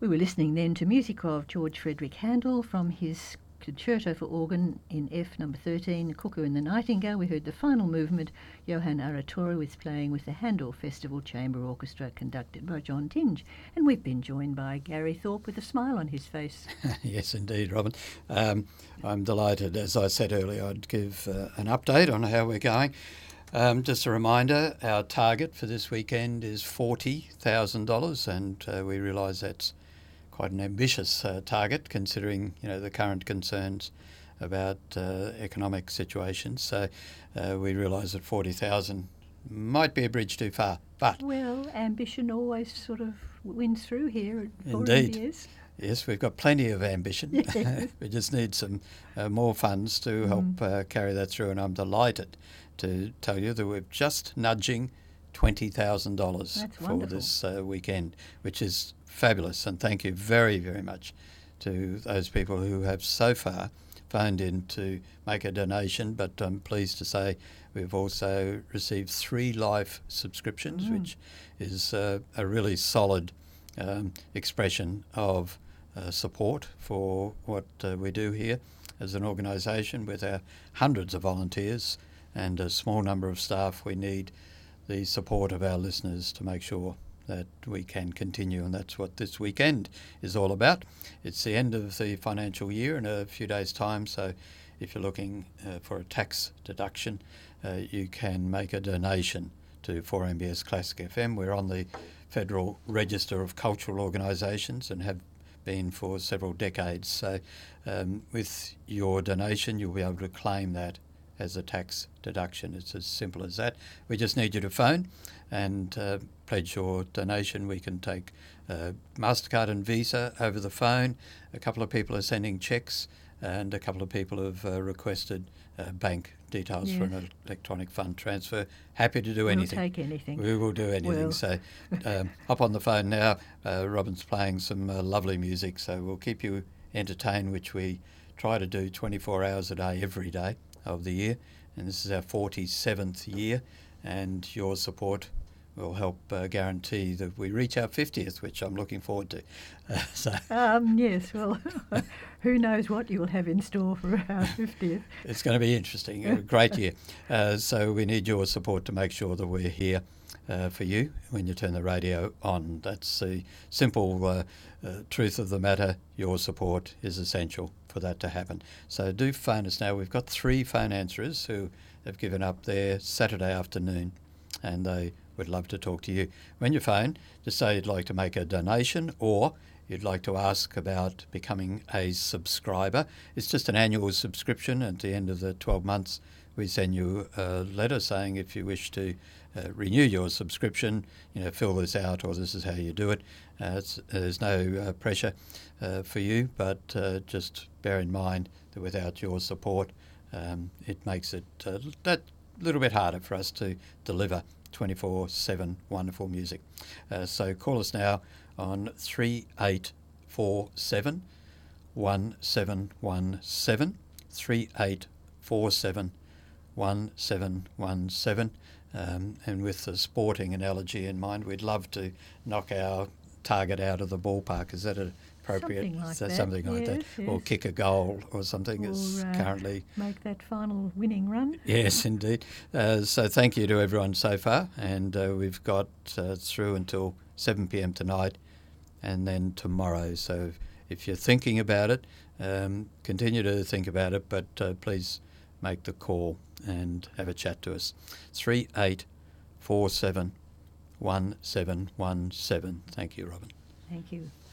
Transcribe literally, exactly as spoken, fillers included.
We were listening then to music of George Frederick Handel from his Concerto for Organ in F number thirteen, Cuckoo and the Nightingale. We heard the final movement. Johann Aratori was playing with the Handel Festival Chamber Orchestra conducted by John Tinge. And we've been joined by Gary Thorpe with a smile on his face. Yes, indeed, Robin. Um, I'm delighted, as I said earlier, I'd give uh, an update on how we're going. Um, just a reminder, our target for this weekend is forty thousand dollars, and uh, we realise that's quite an ambitious uh, target considering, you know, the current concerns about uh, economic situations. So uh, we realise that forty thousand might be a bridge too far, but... Well, ambition always sort of wins through here at four Indeed. M B S. Yes, we've got plenty of ambition. Yes. We just need some uh, more funds to help Mm. uh, carry that through, and I'm delighted to tell you that we're just nudging twenty thousand dollars That's for wonderful. this uh, weekend, which is fabulous, and thank you very, very much to those people who have so far phoned in to make a donation. But I'm pleased to say we've also received three life subscriptions, Mm. which is uh, a really solid um, expression of uh, support for what uh, we do here as an organisation with our hundreds of volunteers and a small number of staff. We need the support of our listeners to make sure that we can continue, and that's what this weekend is all about. It's the end of the financial year in a few days' time, so if you're looking uh, for a tax deduction, uh, you can make a donation to four M B S Classic F M. We're on the Federal Register of Cultural Organisations and have been for several decades, so um, with your donation you'll be able to claim that as a tax deduction. It's as simple as that. We just need you to phone and uh, pledge your donation. We can take uh, MasterCard and Visa over the phone. A couple of people are sending cheques, and a couple of people have uh, requested uh, bank details Yes. for an electronic fund transfer. Happy to do We'll anything. take anything. We will do anything. Well. So um, hop on the phone now. Uh, Robin's playing some uh, lovely music, so we'll keep you entertained, which we try to do twenty-four hours a day, every day of the year. And this is our forty-seventh year, and your support will help uh, guarantee that we reach our fiftieth, which I'm looking forward to. Uh, so Um, yes, well, who knows what you'll have in store for our fiftieth. it's going to be interesting, a great year. Uh, so we need your support to make sure that we're here uh, for you when you turn the radio on. That's the simple uh, uh, truth of the matter. Your support is essential for that to happen. So do phone us now. We've got three phone answerers who have given up their Saturday afternoon, and they would love to talk to you. When you phone, just say you'd like to make a donation or you'd like to ask about becoming a subscriber. It's just an annual subscription. At the end of the twelve months, we send you a letter saying if you wish to uh, renew your subscription, you know, fill this out, or this is how you do it. Uh, it's, there's no uh, pressure uh, for you, but uh, just bear in mind that without your support, um, it makes it uh, that little bit harder for us to deliver twenty-four seven wonderful music. Uh, so call us now on three eight four seven, one seven one seven, three eight four seven, one seven one seven. Um, and with the sporting analogy in mind, we'd love to knock our target out of the ballpark. Is that appropriate? Something like Is that that, something like yes, that? Or yes. kick a goal or something Or, is uh, currently... Make that final winning run. Yes, indeed. Uh, so thank you to everyone so far, and uh, we've got uh, through until seven p m tonight and then tomorrow. So if you're thinking about it, um, continue to think about it, but uh, please make the call and have a chat to us. three eight four seven, one seven one seven. Thank you, Robin. Thank you.